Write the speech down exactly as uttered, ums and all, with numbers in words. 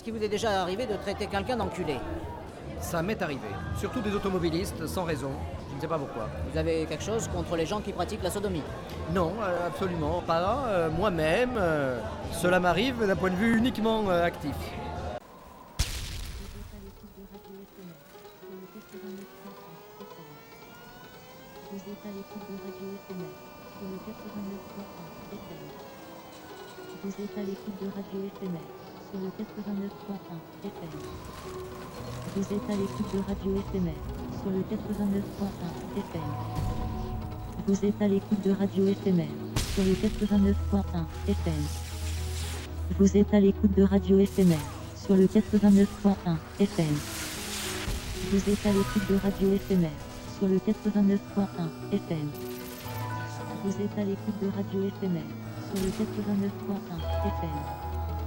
qu'il vous est déjà arrivé de traiter quelqu'un d'enculé? Ça m'est arrivé. Surtout des automobilistes, sans raison. Je ne sais pas pourquoi. Vous avez quelque chose contre les gens qui pratiquent la sodomie? Non, euh, absolument pas. Euh, moi-même, euh, cela m'arrive d'un point de vue uniquement euh, actif. Vous êtes à l'écoute de Radio F M R sur le quatre-vingt-neuf point un F M. Vous êtes à l'écoute de Radio F M R sur le quatre-vingt-neuf point un F M. Vous êtes à l'écoute de Radio F M R sur le quatre-vingt-neuf point un F M. Vous êtes à l'écoute de Radio F M R sur le quatre-vingt-neuf point un F M. Vous êtes à l'écoute de Radio F M R sur le quatre-vingt-neuf point un F M. Vous êtes à l'écoute de Radio F M R sur le quatre-vingt-neuf point un F M. Vous êtes à l'écoute de Radio F M R sur le quatre-vingt-neuf point un F M.